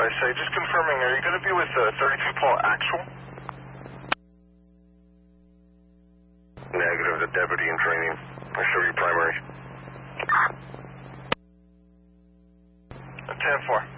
I say. Just confirming, are you going to be with 32 Paul Actual? Negative, the deputy in training. I show you primary. 10-4.